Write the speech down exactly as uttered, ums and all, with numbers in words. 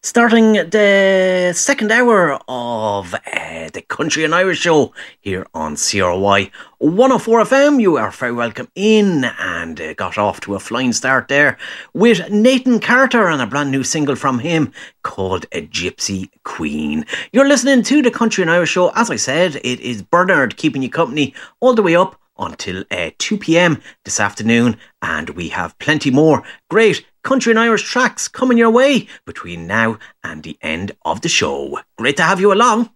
Starting the second hour of uh, the Country and Irish Show here on C R Y one oh four F M. You are very welcome in, and uh, got off to a flying start there with Nathan Carter and a brand new single from him called A Gypsy Queen. You're listening to the Country and Irish Show. As I said, it is Bernard keeping you company all the way up until uh, two p.m. this afternoon, and we have plenty more great country and Irish tracks coming your way between now and the end of the show. Great to have you along.